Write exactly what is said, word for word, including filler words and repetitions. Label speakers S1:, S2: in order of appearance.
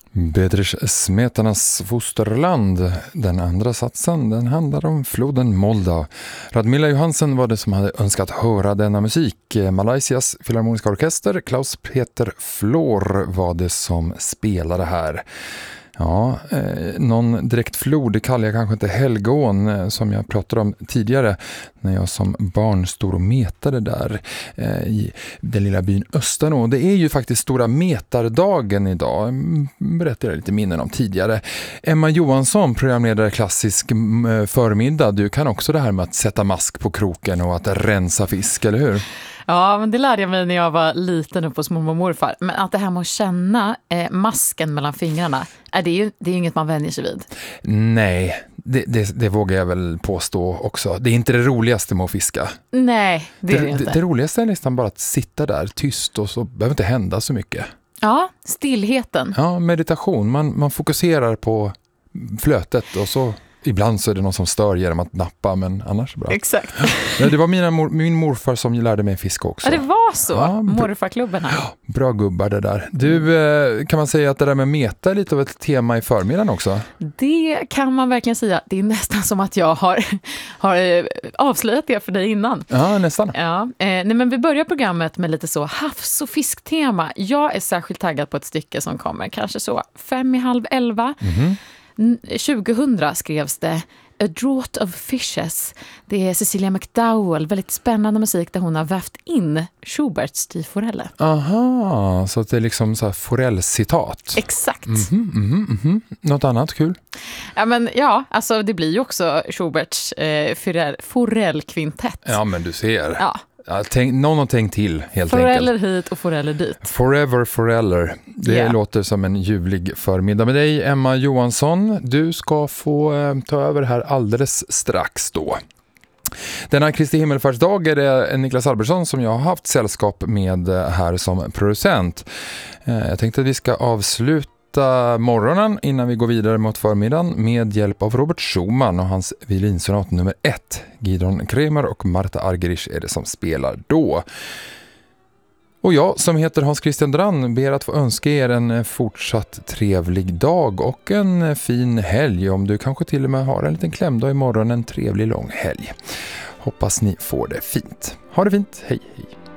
S1: Bedřich Smetanas fosterland. Den andra satsen, den handlar om floden Moldau. Radmila Johansen var det som hade önskat höra denna musik. Malaysias filharmoniska orkester, Klaus Peter Flor, var det som spelade här. Ja, eh, någon direkt flod, det kallar jag kanske inte Helgån eh, som jag pratade om tidigare när jag som barn stod och metade där eh, i den lilla byn Östanå. Det är ju faktiskt stora metardagen idag, berättade jag lite minnen om tidigare. Emma Johansson, programledare klassisk eh, förmiddag, du kan också det här med att sätta mask på kroken och att rensa fisk, eller hur?
S2: Ja, men det lärde jag mig när jag var liten upp hos mormor och morfar. Men att det här med att känna eh, masken mellan fingrarna, är det, ju, det är ju inget man vänjer sig vid.
S1: Nej, det, det, det vågar jag väl påstå också. Det är inte det roligaste med att fiska.
S2: Nej, det är det,
S1: det
S2: inte.
S1: Det, det roligaste är nästan bara att sitta där tyst och så behöver inte hända så mycket.
S2: Ja, stillheten.
S1: Ja, meditation. Man, man fokuserar på flötet och så... Ibland så är det någon som stör genom att nappa, men annars bra.
S2: Exakt.
S1: Ja, det var mina mor, min morfar som lärde mig fiska också.
S2: Ja, det var så.
S1: Ja,
S2: morfarklubben här.
S1: Ja, bra gubbar det där. Du, kan man säga att det där med meta är lite av ett tema i förmiddagen också?
S2: Det kan man verkligen säga. Det är nästan som att jag har, har avslöjat det för dig innan.
S1: Ja, nästan.
S2: Ja, eh, nej, men vi börjar programmet med lite så havs- och fisktema. Jag är särskilt taggad på ett stycke som kommer kanske så fem i halv elva.
S1: Mm-hmm.
S2: tjugohundra skrevs det A Draught of Fishes. Det är Cecilia McDowell, väldigt spännande musik där hon har vävt in Schuberts Die Forelle.
S1: Aha, så att det är liksom så här Forell-citat.
S2: Exakt.
S1: Mm-hmm, mm-hmm, mm-hmm. Något annat kul?
S2: Ja, men ja, alltså det blir ju också Schuberts eh, Forell-kvintett.
S1: Ja, men du ser.
S2: Ja.
S1: Ja, tänk, någon har tänkt till, helt
S2: Foreller
S1: enkelt.
S2: hit och foreller dit.
S1: Forever Foreller. Det
S2: Yeah.
S1: låter som en ljuvlig förmiddag med dig, Emma Johansson. Du ska få eh, ta över här alldeles strax då. Denna Kristi himmelfärdsdag är det Niklas Albertsson som jag har haft sällskap med här som producent. Eh, jag tänkte att vi ska avsluta morgonen innan vi går vidare mot förmiddagen med hjälp av Robert Schumann och hans violinsonat nummer ett. Gidon Kremer och Marta Argerich är det som spelar då. Och jag som heter Hans Christian Drann ber att få önska er en fortsatt trevlig dag och en fin helg. Om du kanske till och med har en liten klämdag imorgon, en trevlig lång helg. Hoppas ni får det fint. Ha det fint, hej hej.